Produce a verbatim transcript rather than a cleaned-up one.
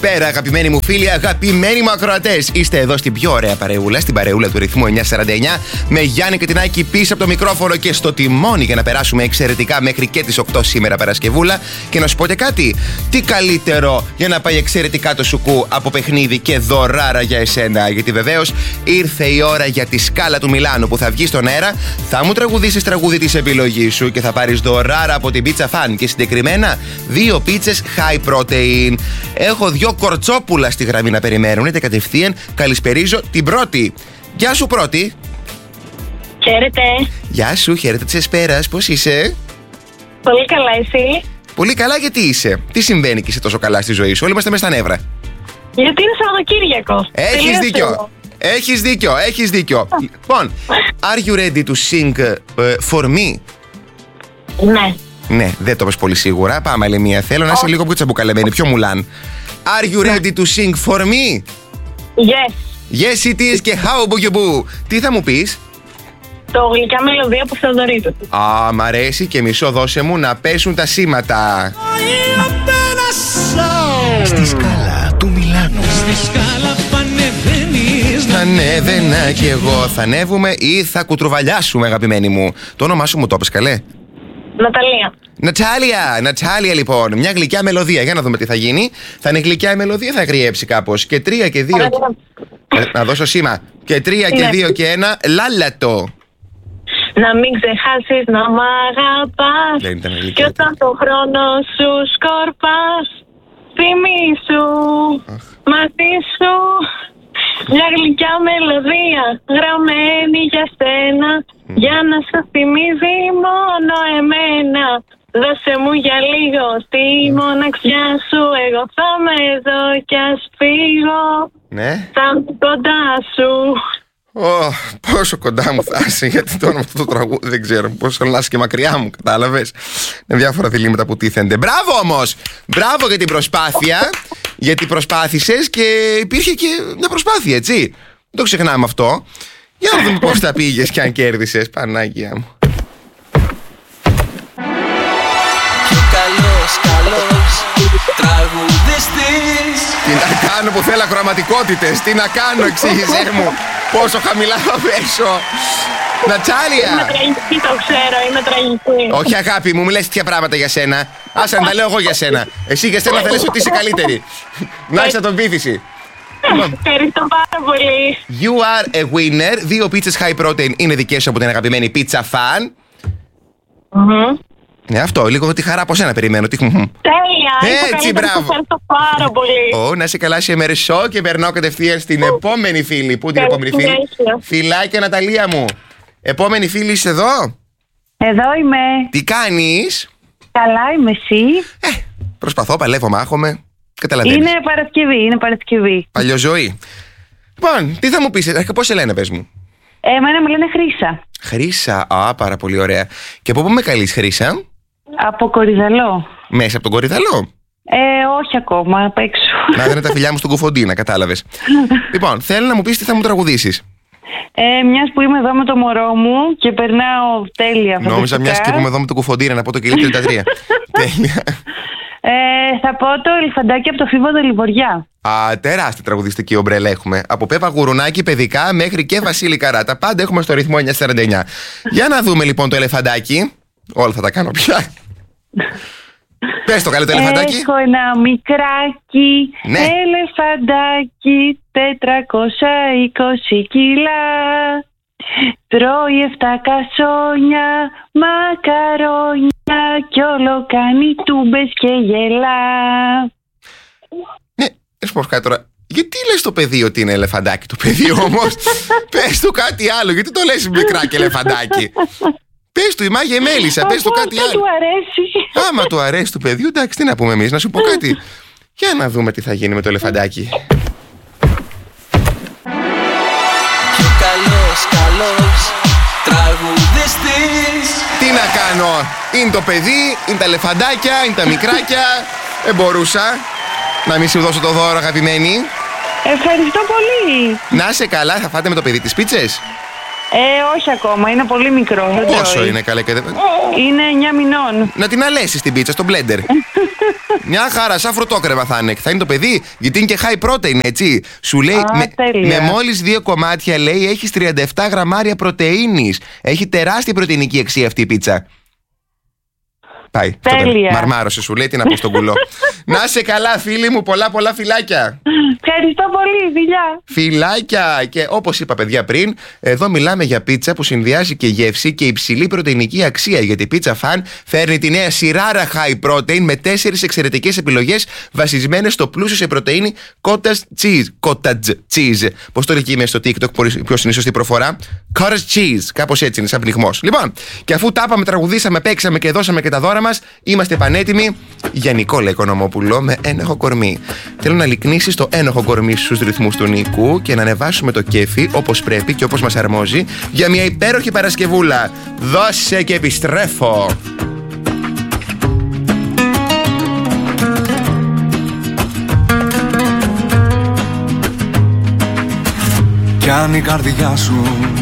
Καλησπέρα, αγαπημένοι μου φίλοι, αγαπημένοι μου ακροατές. Είστε εδώ στην πιο ωραία παρεούλα, στην παρεούλα του ρυθμού εννιακόσια σαράντα εννιά, με Γιάννη και την Άκη πίσω από το μικρόφωνο και στο τιμόνι για να περάσουμε εξαιρετικά μέχρι και τις οκτώ σήμερα Παρασκευούλα. Και να σου πω και κάτι, τι καλύτερο για να πάει εξαιρετικά το σουκού από παιχνίδι και δωράρα για εσένα. Γιατί βεβαίως ήρθε η ώρα για τη σκάλα του Μιλάνου που θα βγει στον αέρα. Θα μου τραγουδήσεις τραγούδι της επιλογής σου και θα πάρεις δωράρα από την Pizza Fan. Και συγκεκριμένα δύο πίτσες high protein. Έχω δύο κορτσόπουλα στη γραμμή να περιμένουν, είτε κατευθείαν. Καλησπερίζω την πρώτη. Γεια σου, πρώτη. Χαίρετε. Γεια σου, χαίρετε της Εσπέρας. Πώς είσαι? Πολύ καλά, εσύ? Πολύ καλά, γιατί είσαι? Τι συμβαίνει και είσαι τόσο καλά στη ζωή σου? Όλοι είμαστε μες στα νεύρα. Γιατί είναι Σαββατοκύριακο. Έχεις δίκιο. Έχεις δίκιο, έχεις δίκιο. Λοιπόν, are you ready to sing uh, for me? Ναι. Ναι, δεν το πες πολύ σίγουρα. Πάμε άλλη μία. Θέλω να είσαι λίγο πιο τσαμπουκαλεμένη, πιο μουλάν. Are you ready to sing for me? Yes. Yes it is και how boogie. Τι θα μου πεις? Το γλυκιά μελωδία που Θεοδωρήτου. Α, μ' αρέσει, και μισό δώσε μου να πέσουν τα σήματα. Στη σκάλα του Μιλάνου. Στη σκάλα πανεβαίνεις. Θα ανέβαινα κι εγώ. Θα ανέβουμε ή θα κουτρουβαλιάσουμε, αγαπημένη μου. Το όνομά σου μου το είπες καλέ? Ναταλία. Νατάλια, Νατάλια λοιπόν. Μια γλυκιά μελωδία. Για να δούμε τι θα γίνει. Θα είναι γλυκιά η μελωδία, θα γριέψει κάπως. Και τρία και δύο. Ε, να δώσω σήμα. Και τρία και δύο και ένα. Λάλατο. Να μην ξεχάσεις να μ' αγαπάς. Δεν ήταν γλυκιά. Και όταν το χρόνο σου σκορπάς, θυμήσου μαζί σου μια γλυκιά μελωδία γραμμένη για σένα, mm. για να σου θυμίζει μόνο εμένα. Δώσε μου για λίγο τη μοναξιά σου, εγώ θα είμαι εδώ κι ας φύγω. Ναι. Θα είμαι κοντά σου. Oh, πόσο κοντά μου θα είσαι, γιατί το όνομα αυτό το τραγούδι δεν ξέρω. Πόσο να είσαι και μακριά μου, κατάλαβες. Είναι διάφορα διλήμματα που τίθενται. Μπράβο όμως! Μπράβο για την προσπάθεια. Γιατί προσπάθησες και υπήρχε και μια προσπάθεια, έτσι. Δεν το ξεχνάμε αυτό. Για να δούμε πώς τα πήγες και αν κέρδισες, Πανάγια μου. Και καλός, καλός τραγουδιστής. Τι να κάνω που θέλω ακροαματικότητες? Τι να κάνω, εξήγησέ μου. Πόσο χαμηλά θα πέσω. Νατάλια! Είμαι τραγική, το ξέρω, είμαι τραγική. Όχι, αγάπη μου, μη λες τέτοια πράγματα για σένα. Άσε να τα λέω εγώ για σένα. Εσύ για σένα θα λες ότι είσαι καλύτερη. Να έχεις αυτοπεποίθηση. Ευχαριστώ πάρα πολύ. You are a winner. Δύο πίτσες high protein είναι δικές σου από την αγαπημένη Pizza Fan. Mm-hmm. Ναι, αυτό. Λίγο τη χαρά από σένα περιμένω. Τι... Τέλεια! Έτσι, μπράβο. Ευχαριστώ πάρα πολύ. Ω, να σε καλά, σε μερσό και περνάω κατευθείαν στην επόμενη φίλη. Πού την επόμενη φίλη? Φιλάκια, Ναταλία μου. Επόμενη φίλη, είσαι εδώ? Εδώ είμαι. Τι κάνεις? Καλά, είμαι εσύ? Ε, προσπαθώ, παλεύω, μάχομαι. Καταλαβαίνεις. Είναι Παρασκευή, είναι Παρασκευή. Παλιοζωή. Λοιπόν, τι θα μου πεις, πώς σε λένε, πες μου? Εμένα με λένε Χρύσα. Χρύσα, α, πάρα πολύ ωραία. Και από πού με καλείς, Χρύσα? Από Κορυδαλό. Μέσα από τον Κορυδαλό? Ε, όχι ακόμα, απ' έξω. Να δίνω τα φιλιά μου στον Κουφοντίνα, κατάλαβες. Λοιπόν, θέλω να μου πεις τι θα μου τραγουδήσεις. Ε, μιας που είμαι εδώ με το μωρό μου και περνάω τέλεια. Νόμιζα μιας και που είμαι εδώ με τον Κουφοντίνα, να πω το κιλί τριάντα τρία. Τέλεια. Ε, θα πω το Ελεφαντάκι από το Φίβο Δελιβοριά. Α, τεράστια τραγουδιστική ομπρέλα έχουμε. Από Πέπα Γουρουνάκη, παιδικά, μέχρι και Βασίλη Καράτα. Πάντα έχουμε στο ρυθμό εννιακόσια σαράντα εννιά. Για να δούμε λοιπόν το Ελεφαντάκι. Όλα θα τα κάνω πια. Πες το καλέ το Ελεφαντάκι. Έχω ένα μικράκι, ναι. Ελεφαντάκι, τετρακόσια είκοσι κιλά. Τρώει εφτά κασόνια, μακαρόνια κι όλο κάνει τούμπες και γελά. Ναι, να σου πω κάτι τώρα. Γιατί λες το παιδί ότι είναι ελεφαντάκι το παιδί όμως? Πες του κάτι άλλο, γιατί το λες μικράκι ελεφαντάκι? Πες του η Μάγια Μέλισσα, πες του κάτι άλλο. Του αρέσει. Άμα του αρέσει του παιδιού, εντάξει, τι να πούμε εμείς, να σου πω κάτι. Για να δούμε τι θα γίνει με το ελεφαντάκι. Και καλός, καλός τραγουδιστής. Τι να κάνω, είναι το παιδί, είναι τα ελεφαντάκια, είναι τα μικράκια. Δεν μπορούσα να μην σου δώσω το δώρο, αγαπημένη. Ευχαριστώ πολύ. Να είσαι καλά, θα φάτε με το παιδί τις πίτσες? Ε, όχι ακόμα, είναι πολύ μικρό. Δεν Πόσο τρώει. είναι καλέ και δεν... Είναι εννιά μηνών. Να την αλέσεις την πίτσα στο μπλέντερ. Μια χαρά, σαν φρουτόκρεμα θα είναι. Θα είναι το παιδί, γιατί είναι και high protein, έτσι. Σου λέει, Α, με, τέλεια. με μόλις δύο κομμάτια, λέει, έχεις τριάντα επτά γραμμάρια πρωτεΐνης. Έχει τεράστια πρωτεϊνική αξία αυτή η πίτσα. Πάει. Τέλεια. Μαρμάρωσε, σου λέει, τι να πω στον κουλό. Να σε καλά, φίλοι μου, πολλά πολλά φιλάκια. Ευχαριστώ πολύ, φιλιά. Φιλάκια! Και όπως είπα, παιδιά, πριν, εδώ μιλάμε για πίτσα που συνδυάζει και γεύση και υψηλή πρωτεϊνική αξία. Γιατί η πίτσα Φαν φέρνει τη νέα σειράρα high protein με τέσσερις εξαιρετικές επιλογές βασισμένες στο πλούσιο σε πρωτεΐνη cottage cheese. Cottage cheese. Πώς το λέει εκεί μέσα στο TikTok, ποιος είναι η σωστή προφορά? Cottage cheese. Κάπως έτσι είναι, σαν πνιγμός. Λοιπόν, και αφού τα είπαμε, τραγουδήσαμε, παίξαμε και δώσαμε και τα δώρα μας, είμαστε πανέτοιμοι για Νικόλα Οικονομόπουλο με ένοχο κορμί. Θέλω να λυκνήσεις το ένοχο κορμί στους ρυθμούς του Νίκου και να ανεβάσουμε το κέφι όπως πρέπει και όπως μας αρμόζει για μια υπέροχη Παρασκευούλα. Δώσε και επιστρέφω. Κι αν η καρδιά σου